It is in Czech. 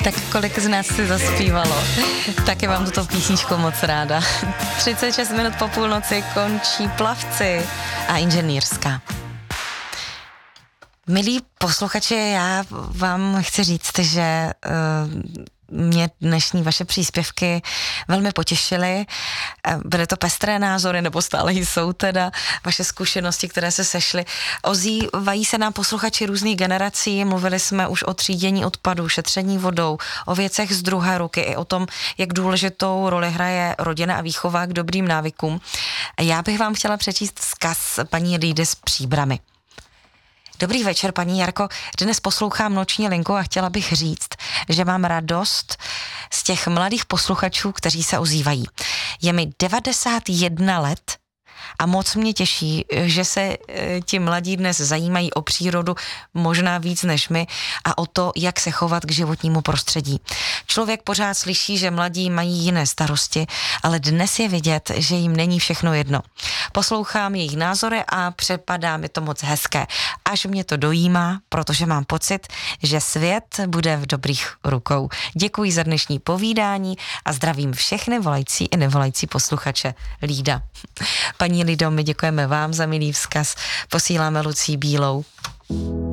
Tak kolik z nás si zaspívalo? Taky mám tuto písničku moc ráda. 36 minut po půlnoci končí Plavci a Inženýrská. Milí posluchači, já vám chci říct, že mě dnešní vaše příspěvky velmi potěšily. Byly to pestré názory, nebo stále jsou teda vaše zkušenosti, které se sešly. Ozývají se nám posluchači různých generací, mluvili jsme už o třídění odpadů, šetření vodou, o věcech z druhé ruky i o tom, jak důležitou roli hraje rodina a výchova k dobrým návykům. Já bych vám chtěla přečíst vzkaz paní Lídy z Příbrami. Dobrý večer, paní Jarko. Dnes poslouchám Noční linku a chtěla bych říct, že mám radost z těch mladých posluchačů, kteří se ozývají. Je mi 91 let a moc mě těší, že se ti mladí dnes zajímají o přírodu možná víc než my a o to, jak se chovat k životnímu prostředí. Člověk pořád slyší, že mladí mají jiné starosti, ale dnes je vidět, že jim není všechno jedno. Poslouchám jejich názory a připadá mi to moc hezké. Až mě to dojímá, protože mám pocit, že svět bude v dobrých rukou. Děkuji za dnešní povídání a zdravím všechny volající i nevolající posluchače. Lída. Paní Lido, my děkujeme vám za milý vzkaz. Posíláme Lucii Bílou.